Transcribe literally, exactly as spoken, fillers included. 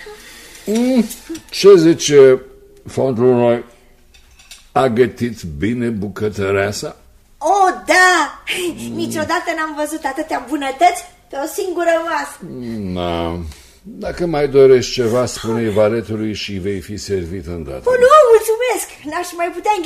Ce zice fondul noi? A gătit bine bucătăreasa? O, da! Niciodată n-am văzut atâtea bunătăți pe o singură masă. Da. Dacă mai dorești ceva, spune-i valetului și vei fi servit îndată. O, nu, mulțumesc! N-aș mai putea